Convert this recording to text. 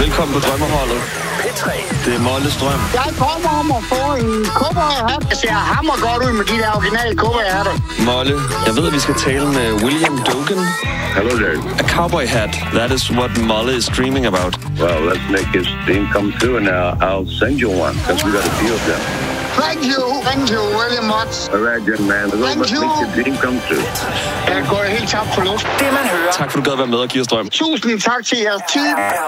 Velkommen på drømmeholdet. Det er Molles drøm. Jeg kommer om at få en cowboyhat. Jeg ser hammer godt ud med de der originale cowboyhatter. Molle, jeg ved, at vi skal tale med William Dogen. Hello there. A cowboy hat. That is what Molle is dreaming about. Well, let's make his dream come true, and I'll send you one, because we got a deal there. Thank you very much. All right, young man. Let's make your dream come true. Jeg går helt tabt for luft. Det man hører. Tak for, du gad være med og give os drøm. Tusind tak til jeres tid.